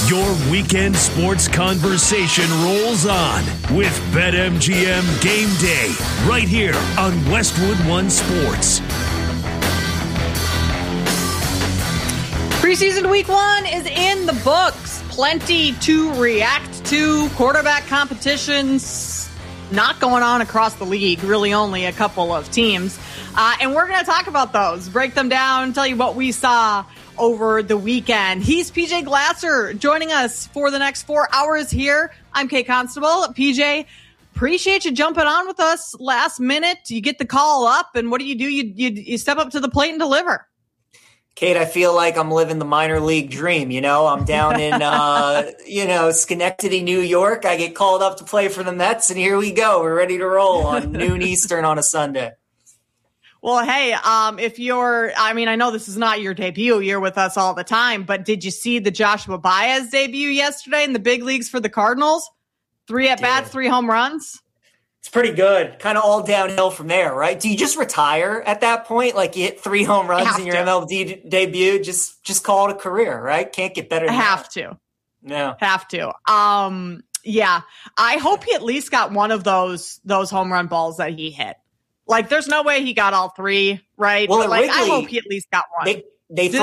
Your weekend sports conversation rolls on with BetMGM Game Day right here on Westwood One Sports. Preseason week 1 is in the books. Plenty to react to. Quarterback competitions not going on across the league, really only a couple of teams. And we're going to talk about those, break them down, tell you what we saw over the weekend. He's PJ Glasser joining us for the next 4 hours here. I'm Kate Constable. PJ, appreciate you jumping on with us last minute. You get the call up, and what do? You step up to the plate and deliver. Kate, I feel like I'm living the minor league dream. I'm down in, Schenectady, New York. I get called up to play for the Mets, and here we go. We're ready to roll on noon Eastern on a Sunday. Well, hey, I know this is not your debut. You're with us all the time, but did you see the Joshua Baez debut yesterday in the big leagues for the Cardinals? 3 at-bats, 3 home runs. It's pretty good. Kind of all downhill from there, right? Do you just retire at that point? Like you hit 3 home runs in your MLB debut, just call it a career, right? Can't get better than that. Have to. No. Have to. Yeah. I hope he at least got one of those home run balls that he hit. Like, there's no way he got all 3, right? Well, but I hope he at least got one. They